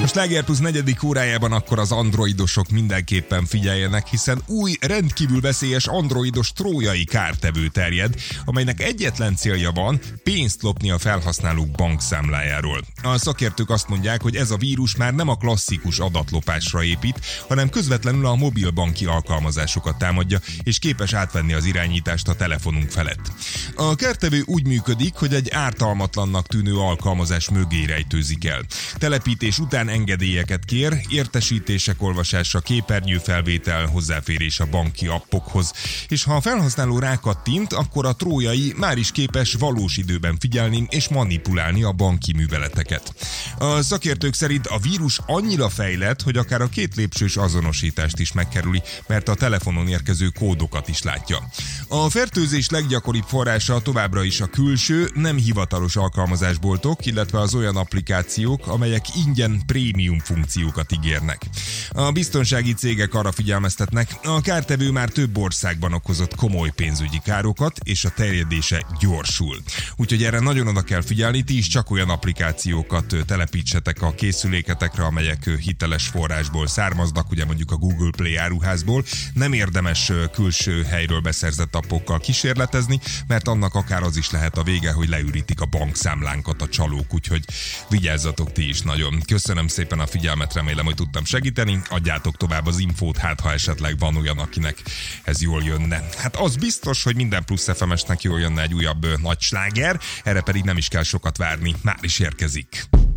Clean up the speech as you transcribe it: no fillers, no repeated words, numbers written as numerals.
Sláger Plus 4. órájában akkor az androidosok mindenképpen figyeljenek, hiszen új, rendkívül veszélyes androidos trójai kártevő terjed, amelynek egyetlen célja van, pénzt lopni a felhasználók bankszámlájáról. A szakértők azt mondják, hogy ez a vírus már nem a klasszikus adatlopásra épít, hanem közvetlenül a mobilbanki alkalmazásokat támadja, és képes átvenni az irányítást a telefonunk felett. A kártevő úgy működik, hogy egy ártalmatlannak tűnő alkalmazás mögé rejtőzik el. Telepítés után engedélyeket kér, értesítések olvasása, képernyőfelvétel, hozzáférés a banki appokhoz. És ha a felhasználó rákattint, akkor a trójai már is képes valós időben figyelni és manipulálni a banki műveleteket. A szakértők szerint a vírus annyira fejlett, hogy akár a 2 lépcsős azonosítást is megkerüli, mert a telefonon érkező kódokat is látja. A fertőzés leggyakoribb forrása továbbra is a külső, nem hivatalos alkalmazásboltok, illetve az olyan applikációk, amelyek ingyen prémium funkciókat ígérnek. A biztonsági cégek arra figyelmeztetnek, a kártevő már több országban okozott komoly pénzügyi károkat, és a terjedése gyorsul. Úgyhogy erre nagyon oda kell figyelni, ti is csak olyan applikációkat telepítsetek a készüléketekre, amelyek hiteles forrásból származnak, ugye mondjuk a Google Play áruházból. Nem érdemes külső helyről beszerzett appokkal kísérletezni, mert annak akár az is lehet a vége, hogy leürítik a bankszámlánkat a csalók, úgyhogy vigyázzatok ti is nagyon. Köszönöm szépen a figyelmet, remélem, hogy tudtam segíteni. Adjátok tovább az infót, hát ha esetleg van olyan, akinek ez jól jönne. Hát az biztos, hogy minden Plusz FM-esnek jól jönne egy újabb nagy sláger, erre pedig nem is kell sokat várni, már is érkezik.